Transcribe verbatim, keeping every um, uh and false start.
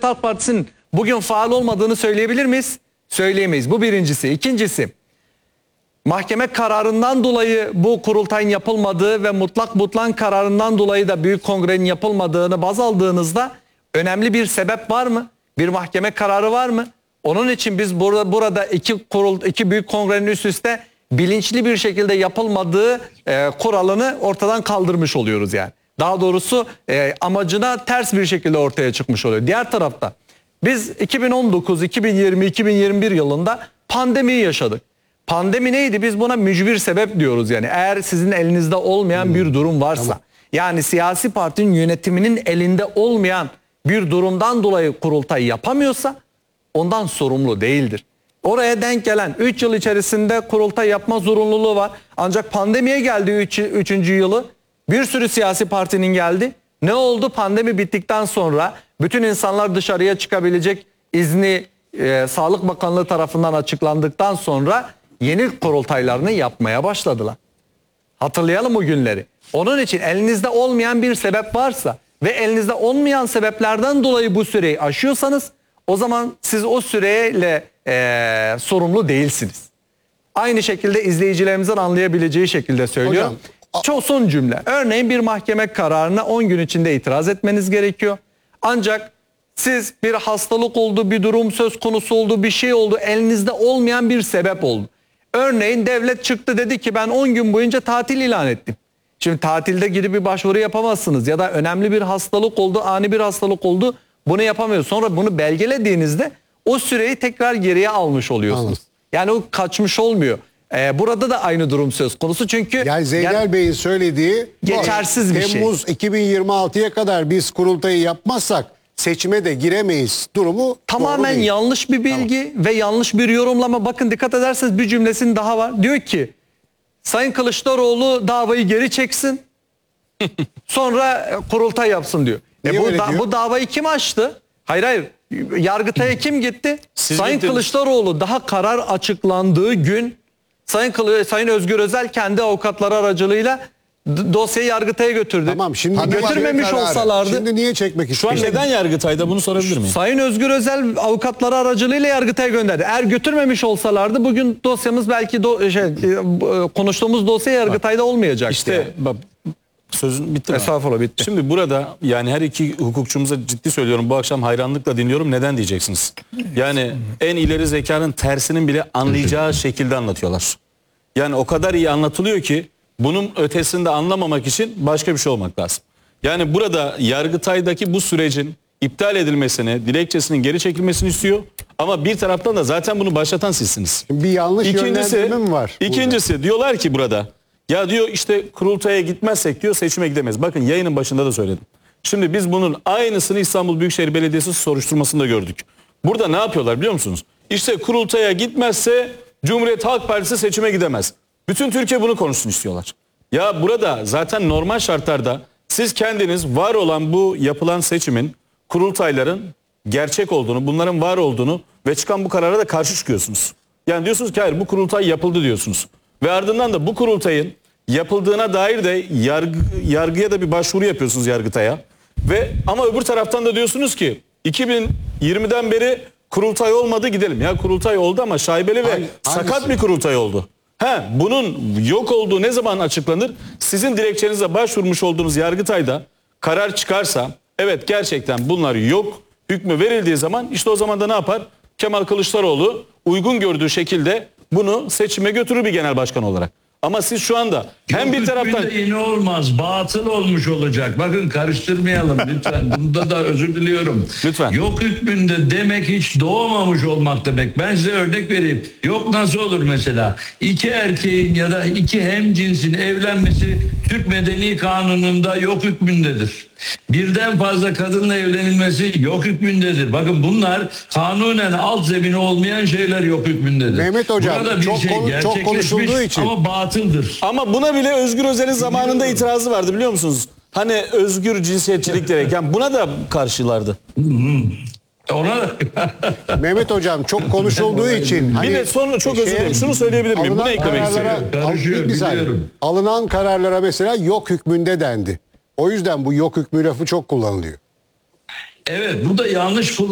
Cumhuriyet Halk Partisi'nin bugün faal olmadığını söyleyebilir miyiz? Söyleyemeyiz. Bu birincisi. İkincisi, mahkeme kararından dolayı bu kurultayın yapılmadığı ve mutlak butlan kararından dolayı da büyük kongrenin yapılmadığını baz aldığınızda önemli bir sebep var mı? Bir mahkeme kararı var mı? Onun için biz burada, burada iki, kurul, iki büyük kongrenin üst üste bilinçli bir şekilde yapılmadığı e, kuralını ortadan kaldırmış oluyoruz yani. Daha doğrusu e, amacına ters bir şekilde ortaya çıkmış oluyor. Diğer tarafta biz iki bin on dokuz, iki bin yirmi, iki bin yirmi bir yılında pandemiyi yaşadık. Pandemi neydi? Biz buna mücbir sebep diyoruz yani. Eğer sizin elinizde olmayan hmm. bir durum varsa, tamam. yani siyasi partinin yönetiminin elinde olmayan bir durumdan dolayı kurultay yapamıyorsa ondan sorumlu değildir. Oraya denk gelen üç yıl içerisinde kurultay yapma zorunluluğu var. Ancak pandemiye geldi üçüncü yılı. Bir sürü siyasi partinin geldi. Ne oldu? Pandemi bittikten sonra bütün insanlar dışarıya çıkabilecek izni e, Sağlık Bakanlığı tarafından açıklandıktan sonra yeni kurultaylarını yapmaya başladılar. Hatırlayalım o günleri. Onun için elinizde olmayan bir sebep varsa ve elinizde olmayan sebeplerden dolayı bu süreyi aşıyorsanız o zaman siz o süreyle e, sorumlu değilsiniz. Aynı şekilde izleyicilerimizin anlayabileceği şekilde söylüyorum. Çok son cümle. Örneğin bir mahkeme kararına on gün içinde itiraz etmeniz gerekiyor. Ancak siz bir hastalık oldu, bir durum söz konusu oldu, bir şey oldu, elinizde olmayan bir sebep oldu. Örneğin devlet çıktı dedi ki ben on gün boyunca tatil ilan ettim. Şimdi tatilde gidip bir başvuru yapamazsınız ya da önemli bir hastalık oldu, ani bir hastalık oldu, bunu yapamıyorsunuz. Sonra bunu belgelediğinizde o süreyi tekrar geriye almış oluyorsunuz. Anladım. Yani o kaçmış olmuyor. Ee, burada da aynı durum söz konusu çünkü... Yani Zeynel yani, Bey'in söylediği... Geçersiz bir Temmuz şey. Temmuz iki bin yirmi altıya kadar biz kurultayı yapmazsak seçime de giremeyiz durumu tamamen yanlış bir bilgi tamam. ve yanlış bir yorumlama. Bakın dikkat ederseniz bir cümlesinin daha var. Diyor ki Sayın Kılıçdaroğlu davayı geri çeksin sonra kurultay yapsın diyor. E bu, da, bu davayı kim açtı? Hayır hayır. Yargıtay'a kim gitti? Siz Sayın gittiniz. Kılıçdaroğlu daha karar açıklandığı gün Sayın, Kılı, Sayın Özgür Özel kendi avukatları aracılığıyla dosyayı Yargıtay'a götürdü. Tamam, şimdi götürmemiş olsalardı. Şimdi niye çekmek istiyor? Şu an neden Yargıtay'da bunu sorabilir miyim? Sayın Özgür Özel avukatları aracılığıyla Yargıtay'a gönderdi. Eğer götürmemiş olsalardı bugün dosyamız belki do şey, konuştuğumuz dosya Yargıtay'da olmayacaktı. İşte yani. bak sözün bitti mi? Estağfurullah bitti. Şimdi burada yani her iki hukukçumuza ciddi söylüyorum, bu akşam hayranlıkla dinliyorum. Neden diyeceksiniz? Yani en ileri zekanın tersinin bile anlayacağı şekilde anlatıyorlar. Yani o kadar iyi anlatılıyor ki bunun ötesinde anlamamak için başka bir şey olmak lazım. Yani burada Yargıtay'daki bu sürecin iptal edilmesini, dilekçesinin geri çekilmesini istiyor. Ama bir taraftan da zaten bunu başlatan sizsiniz. Bir yanlış İkincisi, yönlendirme mi var? İkincisi burada? Diyorlar ki burada ya diyor işte kurultaya gitmezsek diyor seçime gidemeyiz. Bakın yayının başında da söyledim. Şimdi biz bunun aynısını İstanbul Büyükşehir Belediyesi soruşturmasında gördük. Burada ne yapıyorlar biliyor musunuz? İşte kurultaya gitmezse Cumhuriyet Halk Partisi seçime gidemez. Bütün Türkiye bunu konuşsun istiyorlar. Ya burada zaten normal şartlarda siz kendiniz var olan bu yapılan seçimin, kurultayların gerçek olduğunu, bunların var olduğunu ve çıkan bu karara da karşı çıkıyorsunuz. Yani diyorsunuz ki hayır bu kurultay yapıldı diyorsunuz. Ve ardından da bu kurultayın yapıldığına dair de yargı, yargıya da bir başvuru yapıyorsunuz Yargıtay'a. Ve ama öbür taraftan da diyorsunuz ki iki bin yirmiden beri kurultay olmadı gidelim. Ya kurultay oldu ama şaibeli ve Hangi, sakat hangisi? bir kurultay oldu. He, bunun yok olduğu ne zaman açıklanır? Sizin dilekçenize başvurmuş olduğunuz Yargıtay'da karar çıkarsa evet gerçekten bunlar yok hükmü verildiği zaman işte o zaman da ne yapar? Kemal Kılıçdaroğlu uygun gördüğü şekilde bunu seçime götürür bir genel başkan olarak. Ama siz şu anda hem Yok, bir taraftan... yine olmaz. Batıl olmuş olacak. Bakın karıştırmayalım lütfen. Bunda da özür diliyorum. Lütfen. Yok hükmünde demek hiç doğmamış olmak demek. Ben size örnek vereyim. Yok nasıl olur mesela? İki erkeğin ya da iki hemcinsin evlenmesi Türk Medeni Kanunu'nda yok hükmündedir. Birden fazla kadınla evlenilmesi yok hükmündedir. Bakın bunlar kanunen alt zemini olmayan şeyler yok hükmündedir. Mehmet Hocam Burada bir çok, şey konu, çok konuşulduğu için. ama batıldır. Ama buna bile Özgür Özel'in zamanında itirazı vardı biliyor musunuz? Hani özgür cinsiyetçilik gereken buna da karşılardı. Ona Mehmet Hocam çok konuşulduğu için hani bir de sonra çok özür dilerim. Şunu söyleyebilir miyim? Bunu eklemek istiyorum. Karışıyor, biliyorum. Alınan kararlara mesela yok hükmünde dendi. O yüzden bu yok hükmü lafı çok kullanılıyor. Evet, bu da yanlış kullanılıyor.